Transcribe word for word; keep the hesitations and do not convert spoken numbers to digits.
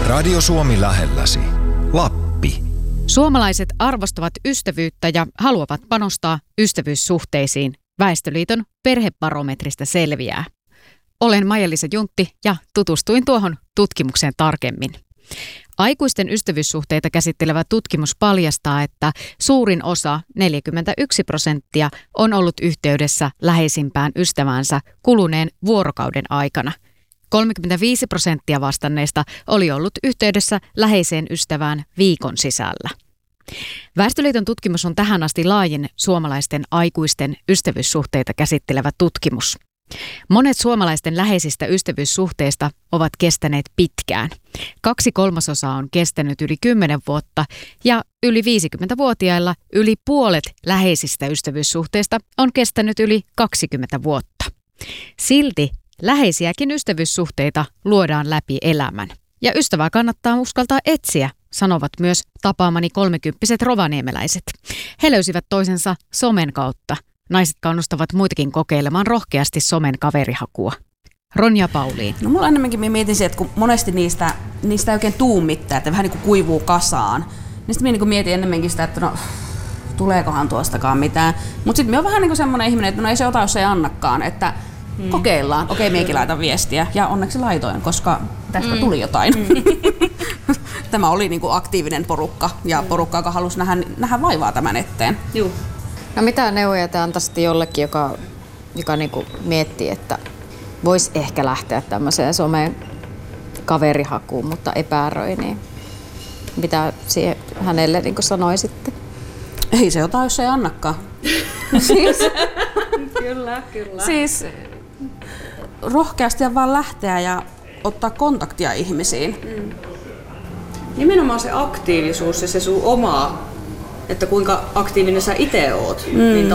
Radio Suomi lähelläsi. Lappi. Suomalaiset arvostavat ystävyyttä ja haluavat panostaa ystävyyssuhteisiin. Väestöliiton perhebarometristä selviää. Olen Maija-Liisa Juntti ja tutustuin tuohon tutkimukseen tarkemmin. Aikuisten ystävyyssuhteita käsittelevä tutkimus paljastaa, että suurin osa, neljäkymmentäyksi prosenttia, on ollut yhteydessä läheisimpään ystäväänsä kuluneen vuorokauden aikana. kolmekymmentäviisi prosenttia vastanneista oli ollut yhteydessä läheiseen ystävään viikon sisällä. Väestöliiton tutkimus on tähän asti laajin suomalaisten aikuisten ystävyyssuhteita käsittelevä tutkimus. Monet suomalaisten läheisistä ystävyyssuhteista ovat kestäneet pitkään. Kaksi kolmasosaa on kestänyt yli kymmenen vuotta ja yli viisikymmentävuotiailla yli puolet läheisistä ystävyyssuhteista on kestänyt yli kaksikymmentä vuotta. Silti läheisiäkin ystävyyssuhteita luodaan läpi elämän. Ja ystävää kannattaa uskaltaa etsiä, sanovat myös tapaamani kolmekymppiset rovaniemeläiset. He löysivät toisensa somen kautta. Naiset kannustavat muitakin kokeilemaan rohkeasti somen kaverihakua. Ronja Pauliin. No mulla enemmänkin mietin se, että kun monesti niistä, niistä ei oikein tuu mitään, että vähän niin kuin kuivuu kasaan. Niin sitten niin mietin enemmänkin sitä, että no tuleekohan tuostakaan mitään. Mutta sitten minä olen vähän niin kuin semmoinen ihminen, että no ei se ota, jos ei annakaan. Että hmm. kokeillaan. Okei, minäkin laitan viestiä. Ja onneksi laitoin, koska tästä hmm. tuli jotain. Hmm. Tämä oli niin kuin aktiivinen porukka ja porukka, joka halusi nähdä, nähdä vaivaa tämän eteen. Juh. No mitä neuvoja te antaisitte jollekin, joka, joka niinku miettii, että voisi ehkä lähteä tämmöiseen someen kaverihakuun, mutta epäröi, niin mitä siihen hänelle niinku sanoisitte? Ei se ota, jos ei annakaan. siis, kyllä, kyllä. Siis rohkeasti vaan lähteä ja ottaa kontaktia ihmisiin. Mm. Nimenomaan se aktiivisuus ja se sun oma, että kuinka aktiivinen sä itse oot, mm. niin